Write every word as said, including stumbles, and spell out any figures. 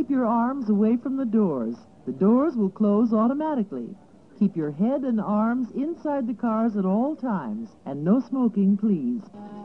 keep your arms away from the doors. The doors will close automatically. Keep your head and arms inside the cars at all times, and no smoking, please.